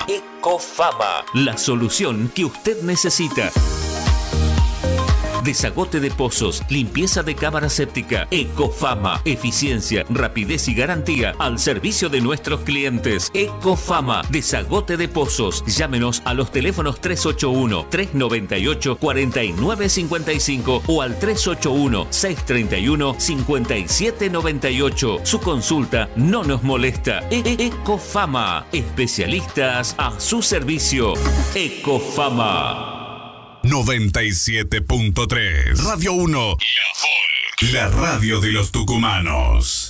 Ecofama, la solución que usted necesita. Desagote de pozos, limpieza de cámara séptica. Ecofama, eficiencia, rapidez y garantía al servicio de nuestros clientes. Ecofama, desagote de pozos. Llámenos a los teléfonos 381-398-4955 o al 381-631-5798. Su consulta no nos molesta. Ecofama, especialistas a su servicio. Ecofama. 97.3 Radio 1 La radio de los tucumanos.